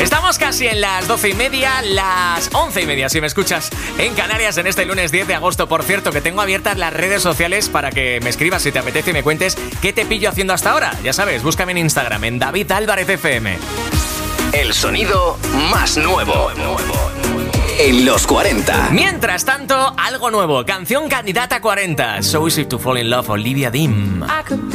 Estamos casi en las 12:30, las 11:30 si me escuchas en Canarias en este lunes 10 de agosto. Por cierto, que tengo abiertas las redes sociales para que me escribas si te apetece y me cuentes qué te pillo haciendo hasta ahora. Ya sabes, búscame en Instagram, en David Álvarez FM. El sonido más nuevo en los 40. Mientras tanto, algo nuevo. Canción candidata a 40. So Easy to Fall in Love, Olivia Dean.